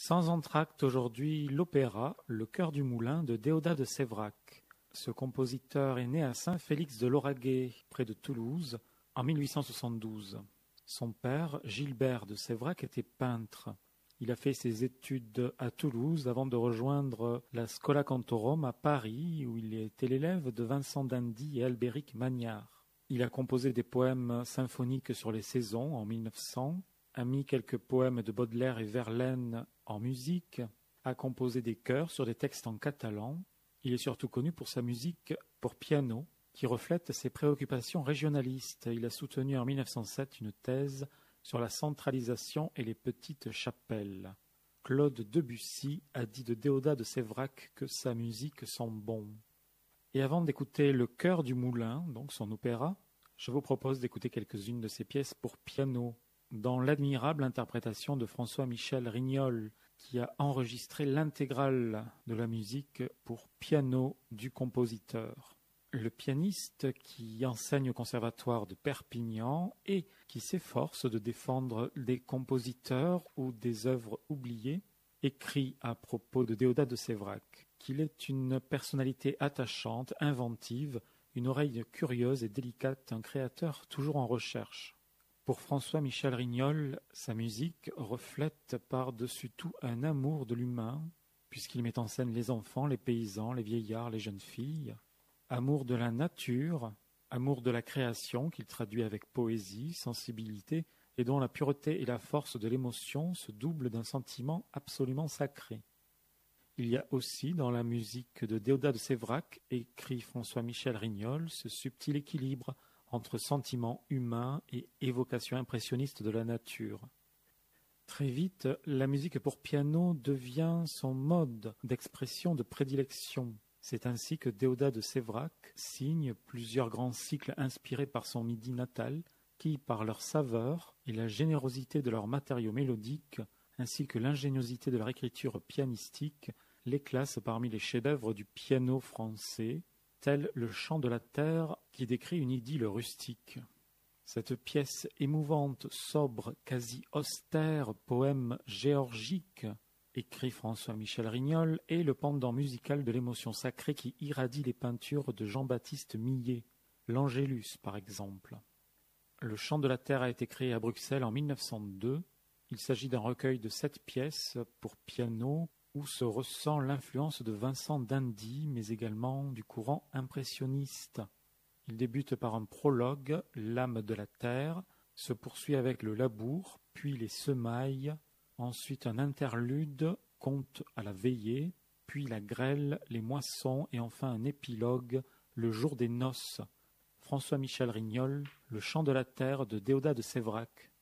Sans entracte aujourd'hui l'opéra Le Cœur du Moulin de Déodat de Séverac. Ce compositeur est né à Saint-Félix-de-Lauragais, près de Toulouse, en 1872. Son père, Gilbert de Séverac, était peintre. Il a fait ses études à Toulouse avant de rejoindre la Schola Cantorum à Paris, où il était l'élève de Vincent d'Indy et Albéric Magnard. Il a composé des poèmes symphoniques sur les saisons en 1900, a mis quelques poèmes de Baudelaire et Verlaine en musique, a composé des chœurs sur des textes en catalan. Il est surtout connu pour sa musique pour piano, qui reflète ses préoccupations régionalistes. Il a soutenu en 1907 une thèse sur la centralisation et les petites chapelles. Claude Debussy a dit de Déodat de Séverac que sa musique sent bon. Et avant d'écouter Le Cœur du Moulin, donc son opéra, je vous propose d'écouter quelques-unes de ses pièces pour piano, dans l'admirable interprétation de François-Michel Rignol, qui a enregistré l'intégrale de la musique pour piano du compositeur. Le pianiste qui enseigne au conservatoire de Perpignan et qui s'efforce de défendre des compositeurs ou des œuvres oubliées, écrit à propos de Déodat de Séverac qu'il est une personnalité attachante, inventive, une oreille curieuse et délicate, un créateur toujours en recherche. Pour François-Michel Rignol, sa musique reflète par-dessus tout un amour de l'humain, puisqu'il met en scène les enfants, les paysans, les vieillards, les jeunes filles. Amour de la nature, amour de la création qu'il traduit avec poésie, sensibilité, et dont la pureté et la force de l'émotion se doublent d'un sentiment absolument sacré. Il y a aussi dans la musique de Déodat de Séverac, écrit François-Michel Rignol, ce subtil équilibre entre sentiments humains et évocation impressionniste de la nature. Très vite, la musique pour piano devient son mode d'expression de prédilection. C'est ainsi que Déodat de Séverac signe plusieurs grands cycles inspirés par son Midi natal, qui, par leur saveur et la générosité de leurs matériaux mélodiques, ainsi que l'ingéniosité de leur écriture pianistique, les classent parmi les chefs-d'œuvre du piano français, tel le Chant de la terre qui décrit une idylle rustique. Cette pièce émouvante, sobre, quasi austère, poème géorgique, écrit François-Michel Rignol, est le pendant musical de l'émotion sacrée qui irradie les peintures de Jean-Baptiste Millet, l'Angélus par exemple. Le Chant de la terre a été créé à Bruxelles en 1902. Il s'agit d'un recueil de 7 pièces pour piano où se ressent l'influence de Vincent d'Indy, mais également du courant impressionniste. Il débute par un prologue, L'âme de la terre, se poursuit avec le labour, puis les semailles, ensuite un interlude, Conte à la veillée, puis la grêle, les moissons, et enfin un épilogue, Le jour des noces. François-Michel Rignol, Le Chant de la terre de Déodat de Séverac.